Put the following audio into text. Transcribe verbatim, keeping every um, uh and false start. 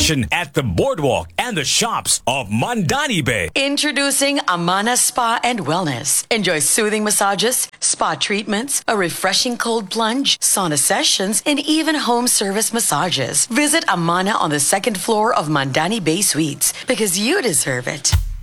action at the boardwalk and the shops of Mandani Bay. Introducing Amana Spa and Wellness. Enjoy soothing massages, spa treatments, a refreshing cold plunge, sauna sessions, and even home service massages. Visit Amana on the second floor of Mandani Bay Suites because you deserve it.